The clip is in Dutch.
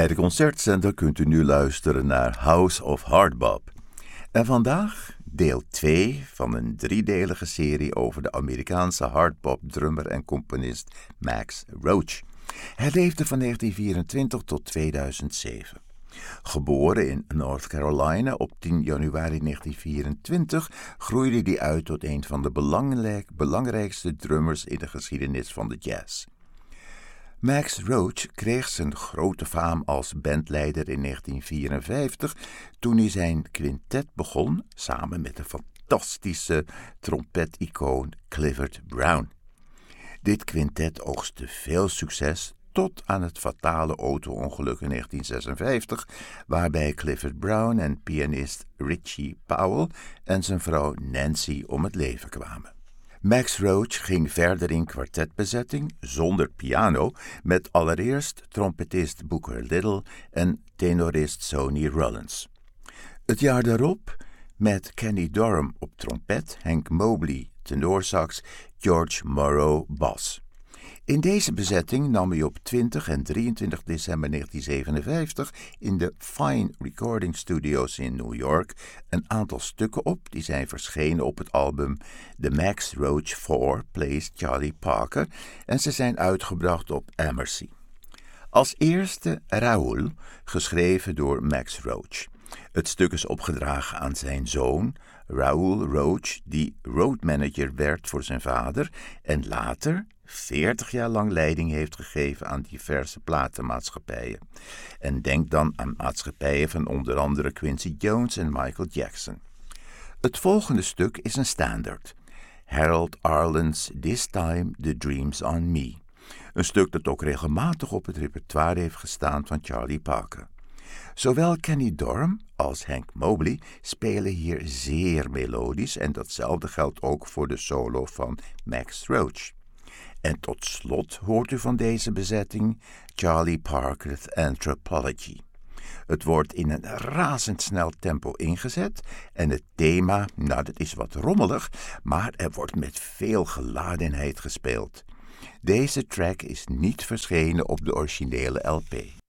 Bij de Concertzender kunt u nu luisteren naar House of Hardbop. En vandaag deel 2 van een driedelige serie over de Amerikaanse hardbop-drummer en componist Max Roach. Hij leefde van 1924 tot 2007. Geboren in North Carolina op 10 januari 1924 groeide hij uit tot een van de belangrijkste drummers in de geschiedenis van de jazz. Max Roach kreeg zijn grote faam als bandleider in 1954 toen hij zijn quintet begon samen met de fantastische trompeticoon Clifford Brown. Dit quintet oogste veel succes tot aan het fatale auto-ongeluk in 1956, waarbij Clifford Brown en pianist Richie Powell en zijn vrouw Nancy om het leven kwamen. Max Roach ging verder in kwartetbezetting, zonder piano, met allereerst trompetist Booker Little en tenorist Sonny Rollins. Het jaar daarop met Kenny Dorham op trompet, Hank Mobley tenorsax, George Morrow bas. In deze bezetting nam hij op 20 en 23 december 1957 in de Fine Recording Studios in New York een aantal stukken op die zijn verschenen op het album The Max Roach 4 Plays Charlie Parker en ze zijn uitgebracht op Amercy. Als eerste Raoul, geschreven door Max Roach. Het stuk is opgedragen aan zijn zoon, Raoul Roach, die roadmanager werd voor zijn vader en later 40 jaar lang leiding heeft gegeven aan diverse platenmaatschappijen. En denk dan aan maatschappijen van onder andere Quincy Jones en Michael Jackson. Het volgende stuk is een standaard. Harold Arlen's This Time the Dream's on Me. Een stuk dat ook regelmatig op het repertoire heeft gestaan van Charlie Parker. Zowel Kenny Dorham als Hank Mobley spelen hier zeer melodisch en datzelfde geldt ook voor de solo van Max Roach. En tot slot hoort u van deze bezetting Charlie Parker's Anthropology. Het wordt in een razendsnel tempo ingezet en het thema, dat is wat rommelig, maar er wordt met veel geladenheid gespeeld. Deze track is niet verschenen op de originele LP.